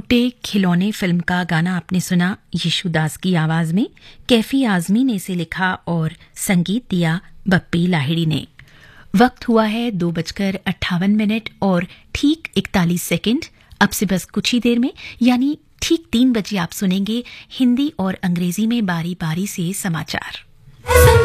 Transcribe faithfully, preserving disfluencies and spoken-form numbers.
टूटे खिलौने फिल्म का गाना आपने सुना यीशुदास की आवाज में। कैफी आजमी ने इसे लिखा और संगीत दिया बप्पी लाहिड़ी ने। वक्त हुआ है दो बजकर अट्ठावन मिनट और ठीक इकतालीस सेकंड। अब से बस कुछ ही देर में यानी ठीक तीन बजे आप सुनेंगे हिंदी और अंग्रेजी में बारी बारी से समाचार।